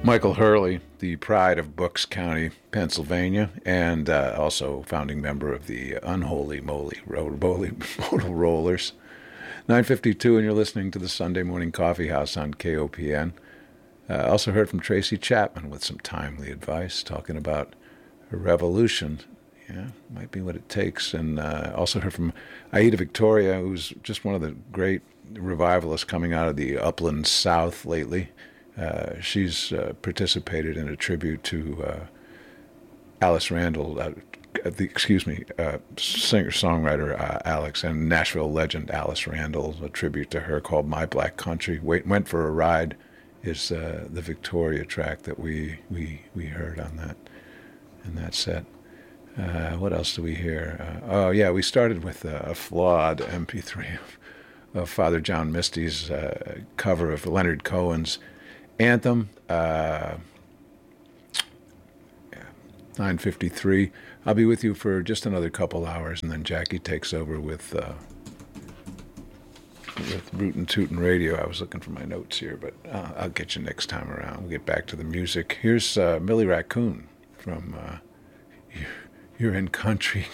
Michael Hurley, the pride of Bucks County, Pennsylvania, and also founding member of the Unholy Moly Modal Rollers. 9:52, and you're listening to the Sunday Morning Coffee House on KOPN. Also heard from Tracy Chapman with some timely advice, talking about a revolution. Yeah, might be what it takes. And also heard from Aida Victoria, who's just one of the great revivalists coming out of the upland South lately. She's participated in a tribute to Alice Randall, singer-songwriter Alex, and Nashville legend Alice Randall. A tribute to her called My Black Country. Went for a Ride is the Victoria track that we heard on that set. What else do we hear? We started with a flawed MP3 of Father John Misty's cover of Leonard Cohen's Anthem. 9:53. I'll be with you for just another couple hours, and then Jackie takes over with Rootin' Tootin' Radio. I was looking for my notes here, but I'll get you next time around. We'll get back to the music. Here's Millie Raccoon from You're in Country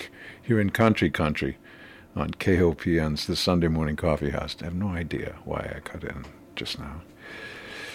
on KOPN's The Sunday Morning Coffee House. I have no idea why I cut in just now.